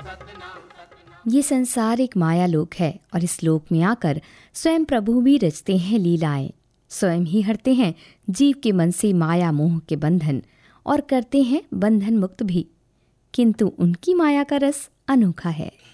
ये संसार एक माया लोक है और इस लोक में आकर स्वयं प्रभु भी रचते हैं लीलाएं, स्वयं ही हरते हैं जीव के मन से माया मोह के बंधन और करते हैं बंधन मुक्त भी, किंतु उनकी माया का रस अनोखा है।